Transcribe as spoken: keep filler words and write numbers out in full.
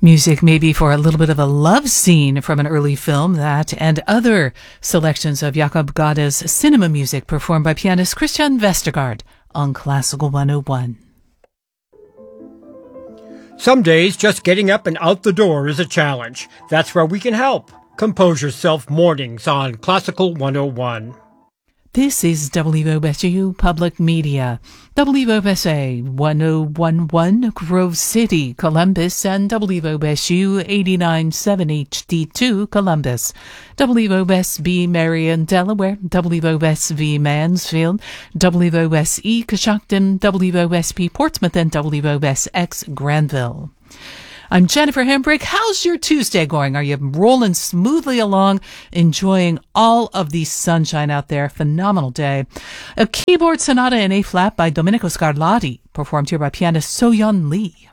Music maybe for a little bit of a love scene from an early film, that and other selections of Jakob Gade's cinema music performed by pianist Christian Vestergaard on Classical one oh one. Some days just getting up and out the door is a challenge. That's where we can help. Compose Yourself Mornings on Classical one oh one. This is W O S U Public Media, W O S A one oh one point one Grove City, Columbus, and W O S U eighty-nine point seven H D two Columbus, W O S B Marion, Delaware, W O S V Mansfield, W O S E Coshocton, W O S P Portsmouth, and W O S X Granville. I'm Jennifer Hembrick. How's your Tuesday going? Are you rolling smoothly along, enjoying all of the sunshine out there? Phenomenal day. A keyboard sonata in A-flat by Domenico Scarlatti, performed here by pianist So-Yeon Lee.